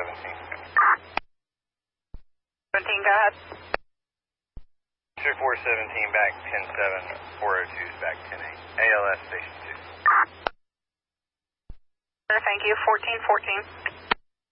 17, go ahead. 2417 back 10-7, 402 is back 10-8. ALS station 2. Thank you, 1414.